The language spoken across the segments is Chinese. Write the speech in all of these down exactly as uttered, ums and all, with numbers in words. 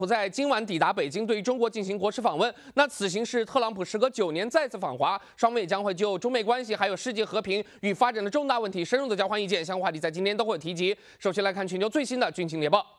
在今晚抵达北京，对中国进行国事访问。那此行是特朗普时隔九年再次访华，双方也将会就中美关系还有世界和平与发展的重大问题深入的交换意见。相关话题在今天都会有提及。首先来看全球最新的军情谍报。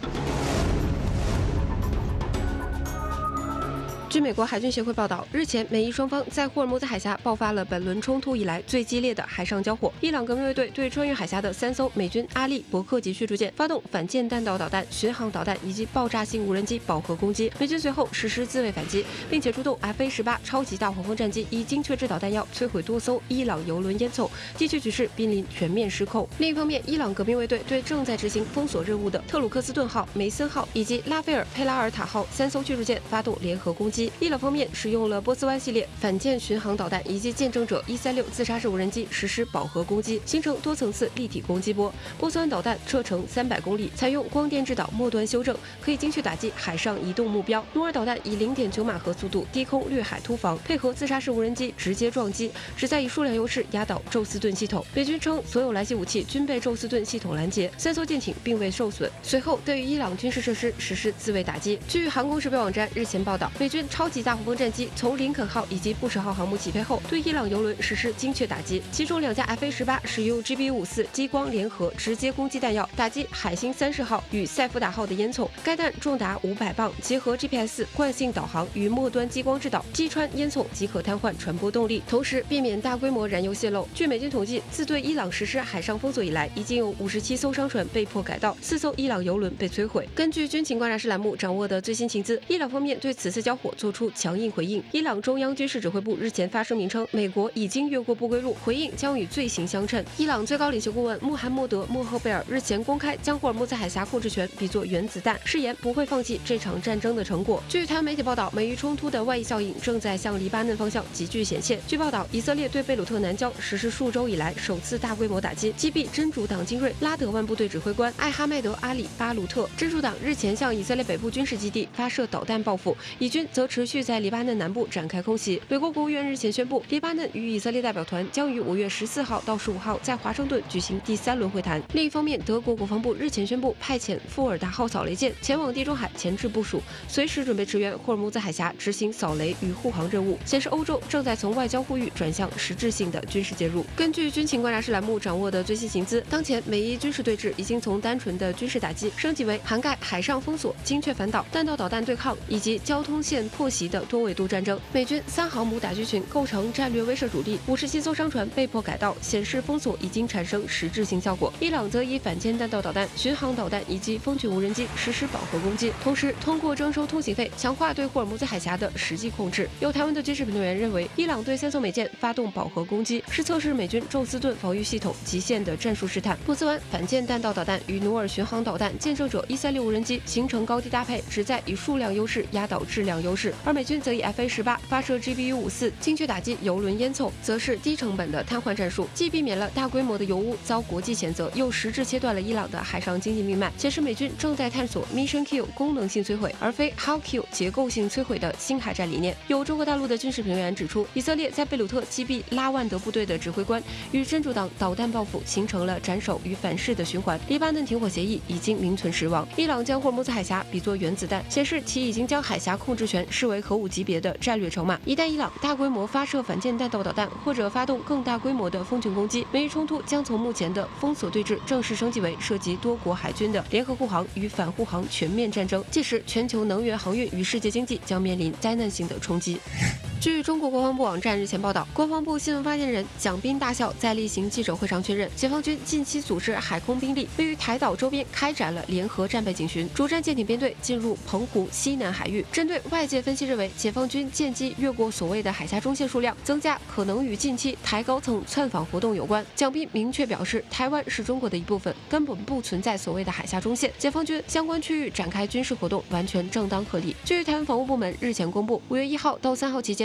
据美国海军协会报道，日前美伊双方在霍尔木兹海峡爆发了本轮冲突以来最激烈的海上交火。伊朗革命卫队对穿越海峡的三艘美军阿利伯克级驱逐舰发动反舰弹道导弹、巡航导弹以及爆炸性无人机饱和攻击。美军随后实施自卫反击，并且出动 F A 十八超级大黄蜂战机，以精确制导弹药摧毁多艘伊朗油轮烟囱，地区局势濒临全面失控。另一方面，伊朗革命卫队对正在执行封锁任务的特鲁克斯顿号、梅森号以及拉斐尔佩拉尔塔号三艘驱逐舰发动联合攻击。 伊朗方面使用了波斯湾系列反舰巡航导弹以及见证者一三六自杀式无人机实施饱和攻击，形成多层次立体攻击波。波斯湾导弹射程三百公里，采用光电制导末端修正，可以精确打击海上移动目标。努尔导弹以 零点九马赫速度低空掠海突防，配合自杀式无人机直接撞击，旨在以数量优势压倒宙斯盾系统。美军称，所有来袭武器均被宙斯盾系统拦截，三艘舰艇并未受损。随后对于伊朗军事设施实施自卫打击。据航空时标网站日前报道，美军超级大黄蜂战机从林肯号以及布什号航母起飞后，对伊朗油轮实施精确打击，其中两架 F A 十八使用 G B U 五四激光联合直接攻击弹药打击海星三世号与塞福达号的烟囱，该弹重达五百磅，结合 G P S 惯性导航与末端激光制导，击穿烟囱即可瘫痪传播动力，同时避免大规模燃油泄漏。据美军统计，自对伊朗实施海上封锁以来，已经有五十七艘商船被迫改道，四艘伊朗油轮被摧毁。根据军情观察室栏目掌握的最新情资，伊朗方面对此次交火做出强硬回应。伊朗中央军事指挥部日前发声明称，美国已经越过不归路，回应将与罪行相称。伊朗最高领袖顾问穆罕默德·莫赫贝尔日前公开将霍尔木兹海峡控制权比作原子弹，誓言不会放弃这场战争的成果。据台湾媒体报道，美伊冲突的外溢效应正在向黎巴嫩方向急剧显现。据报道，以色列对贝鲁特南郊实施数周以来首次大规模打击，击毙真主党精锐拉德万部队指挥官艾哈迈德·阿里·巴鲁特。真主党日前向以色列北部军事基地发射导弹报复，以军则持续在黎巴嫩南部展开空袭。美国国务院日前宣布，黎巴嫩与以色列代表团将于五月十四号到十五号在华盛顿举行第三轮会谈。另一方面，德国国防部日前宣布派遣富尔达号扫雷舰前往地中海前置部署，随时准备驰援霍尔木兹海峡执行扫雷与护航任务，显示欧洲正在从外交呼吁转向实质性的军事介入。根据军情观察室栏目掌握的最新情资，当前美伊军事对峙已经从单纯的军事打击升级为涵盖海上封锁、精确反导、弹道导弹对抗以及交通线破袭的多维度战争。美军三航母打击群构成战略威慑主力，五十七艘商船被迫改道，显示封锁已经产生实质性效果。伊朗则以反舰弹道导弹、巡航导弹以及风群无人机实施饱和攻击，同时通过征收通行费强化对霍尔木兹海峡的实际控制。有台湾的军事评论员认为，伊朗对三艘美舰发动饱和攻击，是测试美军宙斯盾防御系统极限的战术试探。波斯湾反舰弹道导弹与努尔巡航导弹、见证者一三六无人机形成高低搭配，旨在以数量优势压倒质量优势，而美军则以 F A 十八发射 G B U 五四精确打击油轮烟囱，则是低成本的瘫痪战术，既避免了大规模的油污遭国际谴责，又实质切断了伊朗的海上经济命脉，显示美军正在探索 Mission Kill 功能性摧毁，而非 How Kill 结构性摧毁的新海战理念。有中国大陆的军事评论员指出，以色列在贝鲁特击毙拉万德部队的指挥官，与真主党导弹报复形成了斩首与反噬的循环。黎巴嫩停火协议已经名存实亡。伊朗将霍尔木兹海峡比作原子弹，显示其已经将海峡控制权视为核武级别的战略筹码。一旦伊朗大规模发射反舰弹道导弹，或者发动更大规模的风群攻击，美伊冲突将从目前的封锁对峙正式升级为涉及多国海军的联合护航与反护航全面战争。届时，全球能源航运与世界经济将面临灾难性的冲击。据中国国防部网站日前报道，国防部新闻发言人蒋斌大校在例行记者会上确认，解放军近期组织海空兵力位于台岛周边开展了联合战备警巡，主战舰艇编队进入澎湖西南海域。针对外界分析认为，解放军舰机越过所谓的海峡中线数量增加，可能与近期台高层窜访活动有关。蒋斌明确表示，台湾是中国的一部分，根本不存在所谓的海峡中线，解放军相关区域展开军事活动完全正当合理。据台湾防务部门日前公布，五月一号到三号期间，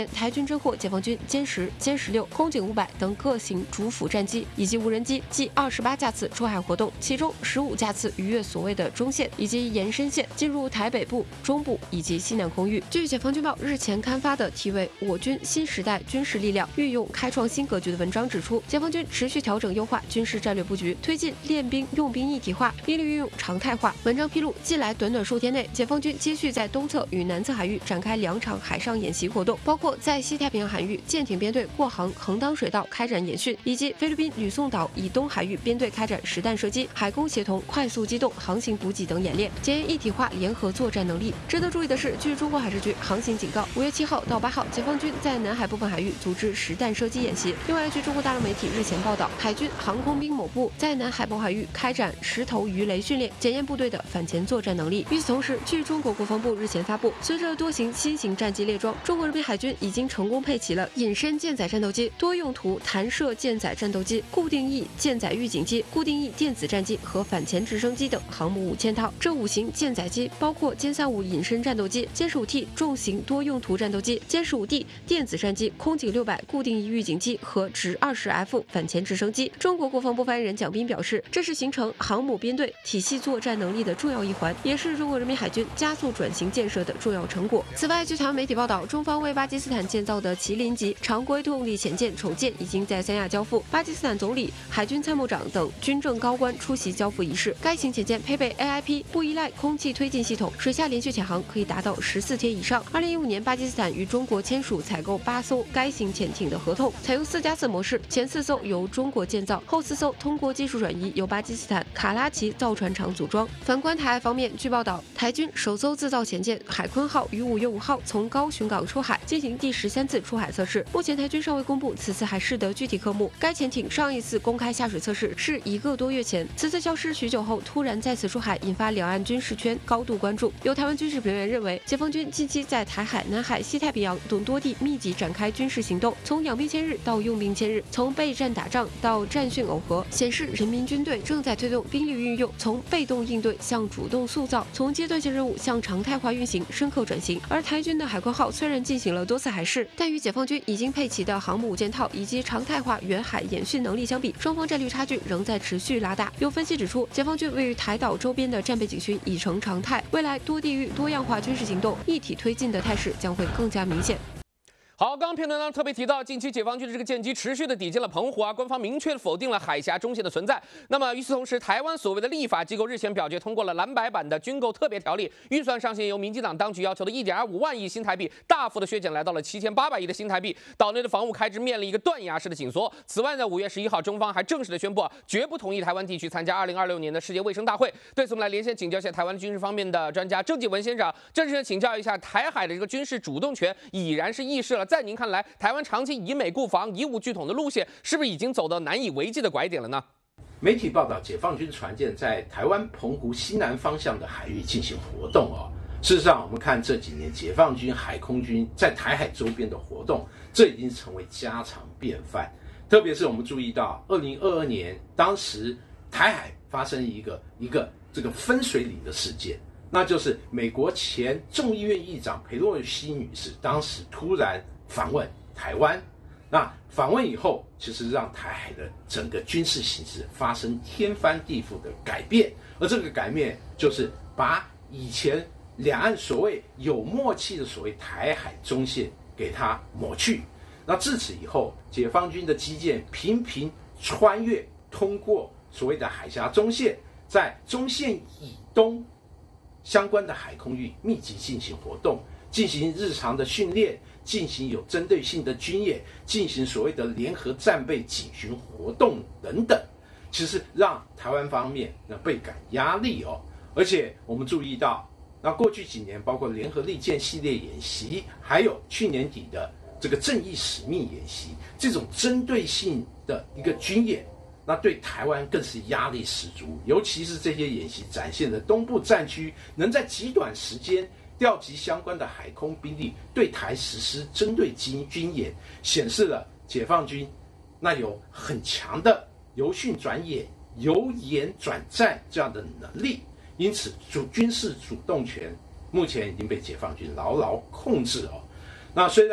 台军侦获解放军歼十、歼十六、空警五百等各型主辅战机以及无人机计二十八架次出海活动，其中十五架次逾越所谓的中线以及延伸线，进入台北部、中部以及西南空域。据解放军报日前刊发的题为《我军新时代军事力量运用开创新格局》的文章指出，解放军持续调整优化军事战略布局，推进练兵用兵一体化，兵力运用常态化。文章披露，近来短短数天内，解放军接续在东侧与南侧海域展开两场海上演习活动，包括在西太平洋海域舰艇编队过航横当水道开展演训，以及菲律宾吕宋岛以东海域编队开展实弹射击、海空协同、快速机动、航行补给等演练，检验一体化联合作战能力。值得注意的是，据中国海事局航行警告，五月七号到八号，解放军在南海部分海域组织实弹射击演习。另外，据中国大陆媒体日前报道，海军航空兵某部在南海渤海域开展石头鱼雷训练，检验部队的反潜作战能力。与此同时，据中国国防部日前发布，随着多型新型战机列装，中国人民海军已经成功配齐了隐身舰载战斗机、多用途弹射舰载战斗机、固定翼舰载预警机、固定翼电子战机和反潜直升机等航母五千套。这五型舰载机包括歼三五隐身战斗机、歼十五 T 重型多用途战斗机、歼十五 D 电子战机、空警六百固定翼预警机和直二十 F 反潜直升机。中国国防部发言人蒋斌表示，这是形成航母编队体系作战能力的重要一环，也是中国人民海军加速转型建设的重要成果。此外，据台湾媒体报道，中方为巴基斯坦建造的麒麟级常规动力潜舰丑舰已经在三亚交付，巴基斯坦总理、海军参谋长等军政高官出席交付仪式。该型潜舰配备 A I P 不依赖空气推进系统，水下连续潜航可以达到十四天以上。二零一五年，巴基斯坦与中国签署采购八艘该型潜艇的合同，采用四加四模式，前四艘由中国建造，后四艘通过技术转移由巴基斯坦卡拉奇造船厂组装。反观台海方面，据报道，台军首艘自造潜舰海鲲号于五月五号从高雄港出海，进行第十三次出海测试。目前台军尚未公布此次海试的具体科目。该潜艇上一次公开下水测试是一个多月前，此次消失许久后突然再次出海，引发两岸军事圈高度关注。有台湾军事评论员认为，解放军近期在台海、南海、西太平洋等多地密集展开军事行动，从养兵千日到用兵千日，从备战打仗到战训耦合，显示人民军队正在推动兵力运用从被动应对向主动塑造，从阶段性任务向常态化运行深刻转型。而台军的海鲲号虽然进行了多次海试，但与解放军已经配齐的航母五件套以及常态化远海演训能力相比，双方战略差距仍在持续拉大。有分析指出，解放军位于台岛周边的战备警巡已成常态，未来多地域多样化军事行动一体推进的态势将会更加明显。 好，刚刚片段当中特别提到，近期解放军的这个舰机持续的抵近了澎湖啊，官方明确否定了海峡中线的存在。那么与此同时，台湾所谓的立法机构日前表决通过了蓝白版的军购特别条例，预算上限由民进党当局要求的一点二五万亿新台币大幅的削减，来到了七千八百亿的新台币，岛内的防务开支面临一个断崖式的紧缩。此外呢，五月十一号，中方还正式的宣布，绝不同意台湾地区参加二零二六年的世界卫生大会。对此，我们来连线请教一下台湾军事方面的专家郑继文先生，郑先生请教一下，台海的这个军事主动权已然是易逝了，在您看来，台湾长期以美固防、以武拒统的路线，是不是已经走到难以为继的拐点了呢？ 媒体报道，解放军船舰在台湾澎湖西南方向的海域进行活动哦。事实上，我们看这几年解放军海空军在台海周边的活动，这已经成为家常便饭。特别是我们注意到，二零二二年当时台海发生一个一个这个分水岭的事件。那就是美国前众议院议长裴洛西女士当时突然访问台湾，那访问以后，其实让台海的整个军事形势发生天翻地覆的改变，而这个改变就是把以前两岸所谓有默契的所谓台海中线给它抹去。那自此以后，解放军的基舰频频穿越通过所谓的海峡中线，在中线以东相关的海空域密集进行活动，进行日常的训练，进行有针对性的军演，进行所谓的联合战备警巡活动等等，其实让台湾方面呢倍感压力哦。而且我们注意到，那过去几年包括联合利剑系列演习，还有去年底的这个正义使命演习，这种针对性的一个军演，那对台湾更是压力十足，尤其是这些演习展现了东部战区能在极短时间调集相关的海空兵力，对台实施针对军军演，显示了解放军那有很强的由训转演、由演转战这样的能力。因此，主军事主动权目前已经被解放军牢牢控制哦。那虽然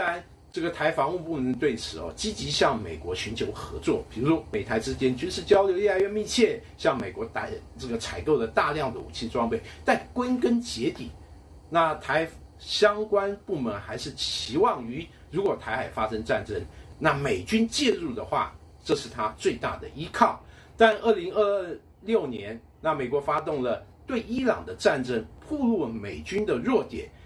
这个台防务部门对此哦，积极向美国寻求合作，比如说美台之间军事交流越来越密切，向美国带这个采购了大量的武器装备。但归根结底，那台相关部门还是期望于，如果台海发生战争，那美军介入的话，这是他最大的依靠。但二零二六年，那美国发动了对伊朗的战争，暴露了美军的弱点，